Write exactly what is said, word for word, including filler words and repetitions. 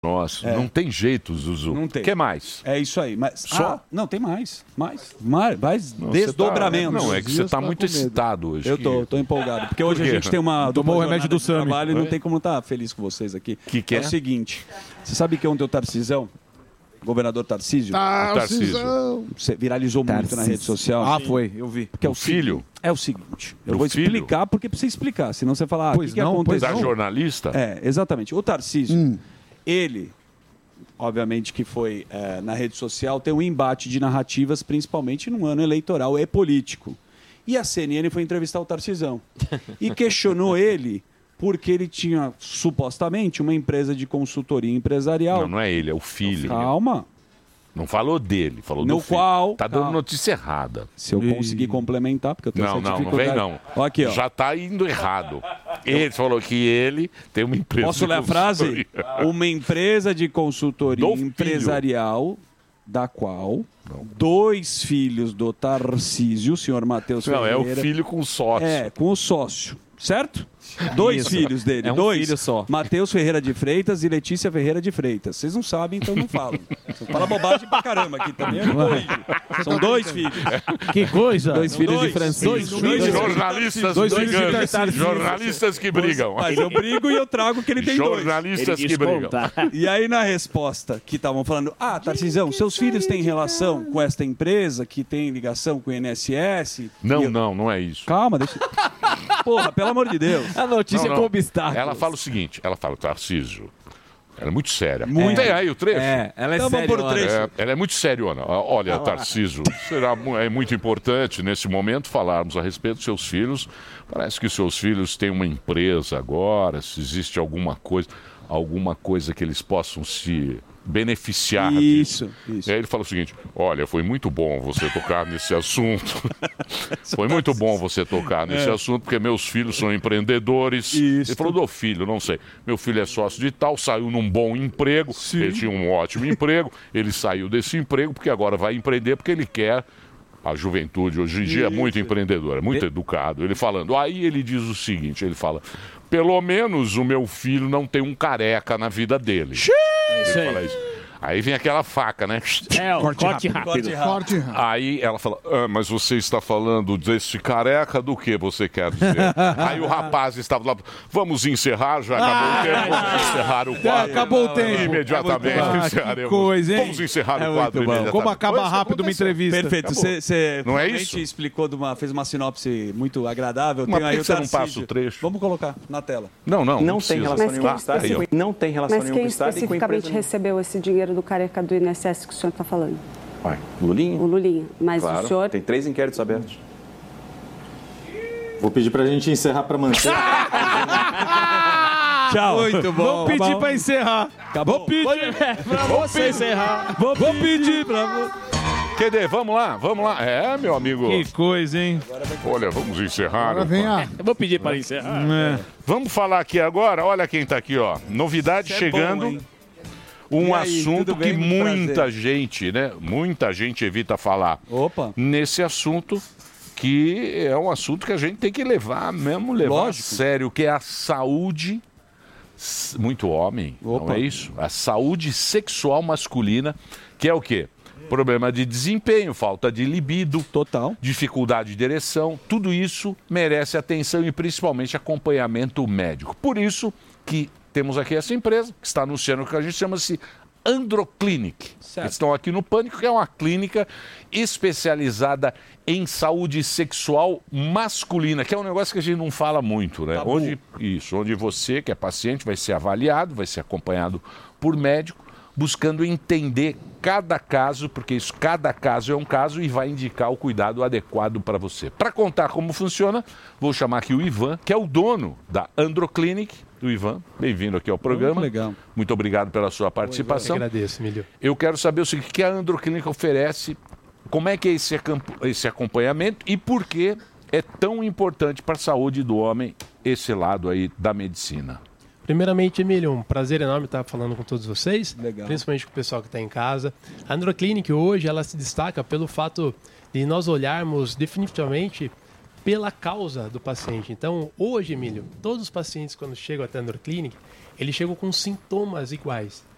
Nossa, É. não tem jeito, Zuzu. Não tem. O que mais? É isso aí. Mas, Só? Ah, não, tem mais. Mais. mais, mais Não, desdobramentos. você tá- não, é que você tá muito excitado hoje. Eu tô, Que- tô empolgado. Porque Por hoje a quê? gente tem uma. Tomou o dupla remédio jornada do de Sami. trabalho e não Oi? tem como estar feliz com vocês aqui. Que que é? é? o seguinte. Você sabe que ontem o Tarcisão, o governador Tarcísio, Tarcisão. você viralizou muito na Tarcísio. rede social. Ah, foi, eu vi. Porque é o O filho? seguinte- É o seguinte. Eu Do vou filho? explicar porque precisa explicar. Senão você falar, ah, o Pois que, que não, pois aconteceu? Da jornalista? É, exatamente. O Tarcísio, Hum. ele, obviamente que foi é, na rede social, tem um embate de narrativas, principalmente num ano eleitoral e político. E a C N N foi entrevistar o Tarcisão. E questionou ele porque ele tinha, supostamente, uma empresa de consultoria empresarial. Não, não é ele, é o filho. Calma. Não falou dele, falou No do filho. qual- Tá dando Calma. notícia errada. Se eu conseguir complementar, porque eu tenho Não, essa não, não dificuldade. vem não. Ó, aqui, ó. Já tá indo errado. Ele falou que ele tem uma empresa Posso de ler a frase? consultoria. Uma empresa de consultoria Do filho. empresarial, da qual dois filhos do Tarcísio, o senhor Matheus Não, é Ferreira... o filho com sócio. É, com o sócio, certo? Dois Isso. filhos dele, É um dois. filho só. Matheus Ferreira de Freitas e Letícia Ferreira de Freitas. Vocês não sabem, então não falam. Você fala bobagem pra caramba aqui também. Eu corrijo. São dois filhos. Que coisa. Dois filhos de Francisco. Dois Dois filhos. Jornalistas Dois filhos de brigando. Tarcísio. Jornalistas que brigam. Mas eu brigo e eu trago que ele tem dois. Jornalistas que brigam. E aí, na resposta que estavam falando, ah, Tarcisão, seus filhos têm relação com esta empresa que tem ligação com o I N S S? Não, E eu- não, não é isso. Calma, deixa. Porra, pelo amor de Deus. A notícia Não, com não. obstáculos. Ela fala o seguinte, ela fala, Tarcísio, ela é muito séria. Muito. Tem aí o trecho? É, ela é Então vamos séria. por trecho. É, ela é muito seriona. Olha, Tarcísio, será mu- é muito importante nesse momento falarmos a respeito dos seus filhos. Parece que seus filhos têm uma empresa agora, se existe alguma coisa, alguma coisa que eles possam se beneficiar Isso, disso. isso. E aí ele fala o seguinte, olha, foi muito bom você tocar nesse assunto. Foi muito bom você tocar nesse assunto, porque meus filhos são empreendedores. É. Isso. Ele falou do filho, não sei. Meu filho é sócio de tal, saiu num bom emprego, ele tinha um ótimo emprego, ele saiu desse emprego porque agora vai empreender porque ele quer. A juventude hoje em dia é muito empreendedora, muito educado. Ele falando, aí ele diz o seguinte, ele fala, pelo menos o meu filho não tem um careca na vida dele. Ele fala isso. Aí vem aquela faca, né? É, o corte, rápido. Corte rápido. Forte e rápido. Aí ela fala, ah, mas você está falando desse careca do que você quer dizer? Aí o rapaz estava lá, vamos encerrar, já acabou o tempo, vamos encerrar o quadro. Acabou o tempo. Imediatamente Ah, que encerraremos. coisa, hein? Vamos encerrar É o muito quadro bom. imediatamente. Como acaba Foi isso que rápido uma aconteceu. entrevista. Perfeito. Acabou. Você, você Não é realmente isso? explicou, de uma, fez uma sinopse muito agradável. Mas Tem por aí que o você não passa Tarcísio. o trecho? Vamos colocar na tela. Não, não. Não precisa. tem relação Mas nenhuma com o quem Estado. especific- Não tem relação Mas nenhuma com quem o Estado e com a especificamente empresa. recebeu esse dinheiro do careca do I N S S que o senhor está falando? Ué, Lulinha? O Lulinha. Mas Claro, o senhor... tem três inquéritos abertos. Vou pedir pra gente encerrar pra manter. Tchau. Muito bom. Vamos pedir Bom. pra encerrar. Acabou. Vou pedir. Pra você encerrar. Vou pedir pra você. Quer vamos lá, vamos lá. É, meu amigo. Que coisa, hein? Olha, vamos encerrar. Agora vem a... Eu vou pedir para encerrar. É. Vamos falar aqui agora, olha quem tá aqui, ó. Novidade Isso é bom, chegando. hein? Um E aí, assunto tudo bem? que Muito muita prazer. gente, né? Muita gente evita falar Opa. nesse assunto, que é um assunto que a gente tem que levar mesmo, levar Lógico. a sério, que é a saúde, s- muito homem, não Opa. é isso? A saúde sexual masculina, que é o quê? Problema de desempenho, falta de libido, Total. dificuldade de ereção, tudo isso merece atenção e principalmente acompanhamento médico. Por isso que temos aqui essa empresa que está anunciando o que a gente chama-se Androclinic. Certo. Eles estão aqui no Pânico, que é uma clínica especializada em saúde sexual masculina, que é um negócio que a gente não fala muito, né? Tabu. Onde isso, onde você, que é paciente, vai ser avaliado, vai ser acompanhado por médico, buscando entender cada caso, porque isso, cada caso é um caso e vai indicar o cuidado adequado para você. Para contar como funciona, vou chamar aqui o Ivan, que é o dono da Androclinic. O Ivan, bem-vindo aqui ao programa. Muito legal. Muito obrigado pela sua participação. Agradeço, Milho. Eu quero saber o seguinte, o que a Androclinic oferece, como é que é esse, acamp- esse acompanhamento e por que é tão importante para a saúde do homem esse lado aí da medicina. Primeiramente, Emílio, um prazer enorme estar falando com todos vocês, Legal. principalmente com o pessoal que está em casa. A Androclinic hoje ela se destaca pelo fato de nós olharmos definitivamente pela causa do paciente. Então, hoje, Emílio, todos os pacientes quando chegam até a Androclinic, eles chegam com sintomas iguais.